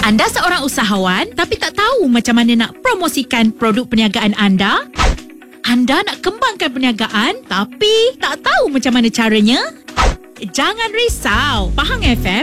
Anda seorang usahawan tapi tak tahu macam mana nak promosikan produk perniagaan anda? Anda nak kembangkan perniagaan tapi tak tahu macam mana caranya? Jangan risau. Pahang FM